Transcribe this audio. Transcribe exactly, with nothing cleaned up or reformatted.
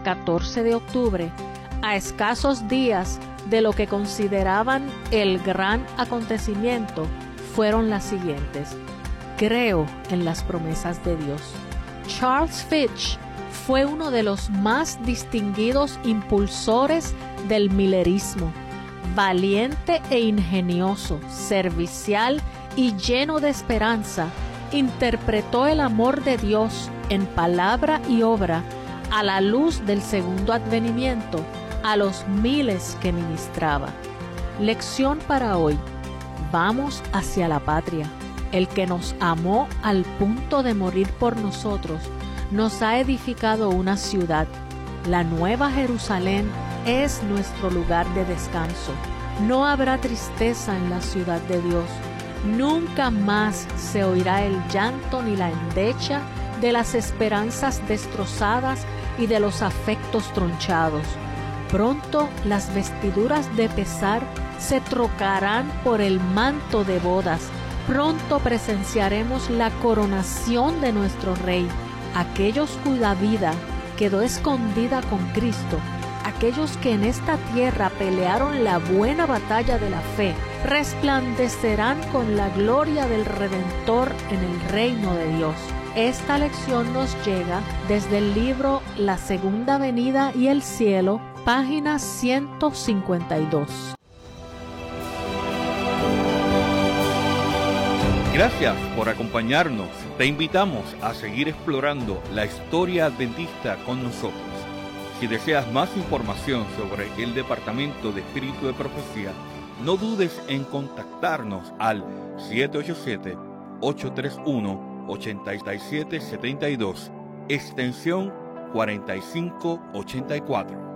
catorce de octubre, a escasos días de lo que consideraban el gran acontecimiento, fueron las siguientes: creo en las promesas de Dios. Charles Fitch fue uno de los más distinguidos impulsores del millerismo. Valiente e ingenioso, servicial y lleno de esperanza, interpretó el amor de Dios en palabra y obra a la luz del segundo advenimiento a los miles que ministraba. Lección para hoy: vamos hacia la patria. El que nos amó al punto de morir por nosotros, nos ha edificado una ciudad. La Nueva Jerusalén es nuestro lugar de descanso. No habrá tristeza en la ciudad de Dios. Nunca más se oirá el llanto ni la endecha de las esperanzas destrozadas y de los afectos tronchados. Pronto las vestiduras de pesar se trocarán por el manto de bodas. Pronto presenciaremos la coronación de nuestro Rey. Aquellos cuya vida quedó escondida con Cristo, aquellos que en esta tierra pelearon la buena batalla de la fe, resplandecerán con la gloria del Redentor en el reino de Dios. Esta lección nos llega desde el libro La Segunda Venida y el Cielo, página ciento cincuenta y dos. Gracias por acompañarnos. Te invitamos a seguir explorando la historia adventista con nosotros. Si deseas más información sobre el Departamento de Espíritu de Profecía, no dudes en contactarnos al siete ocho siete, ocho tres uno, ocho siete siete dos, extensión cuarenta y cinco ochenta y cuatro.